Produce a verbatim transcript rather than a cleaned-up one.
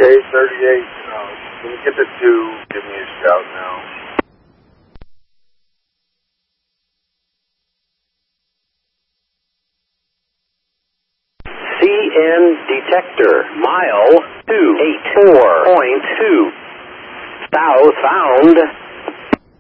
thirty-eight, uh, when you get to two, give me a shout now. C N detector, mile two eight four point two. Southbound